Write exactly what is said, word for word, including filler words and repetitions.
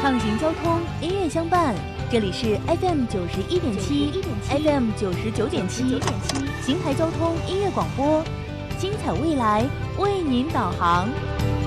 畅行交通，音乐相伴。这里是 F M 九十一点七 ，F M 九十九点七，邢台交通音乐广播，精彩未来为您导航。